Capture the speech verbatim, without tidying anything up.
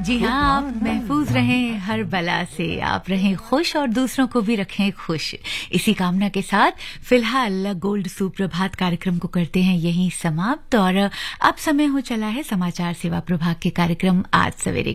जी हाँ, आप महफूज रहें हर बला से, आप रहें खुश और दूसरों को भी रखें खुश। इसी कामना के साथ फिलहाल गोल्ड सुप्रभात कार्यक्रम को करते हैं यहीं समाप्त और अब समय हो चला है समाचार सेवा प्रभाग के कार्यक्रम आज सवेरे